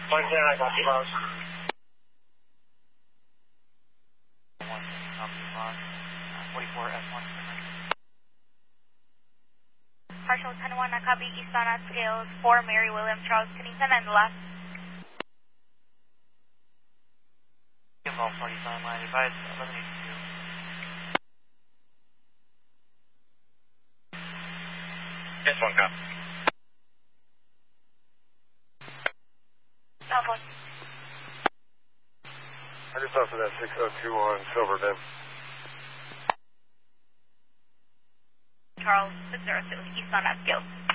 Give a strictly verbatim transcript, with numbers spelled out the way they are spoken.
one zero, I got close. one, copy, boss. forty-four S one. Partial ten one, I copy eastbound at scales four, Mary William Charles Kennington and left. Involve forty-five, line advice, eleven eighty-two. Yes, one copy. Southwest. I just off of that six oh two on Silver Bend. Charles, six zero two, eastbound at scales.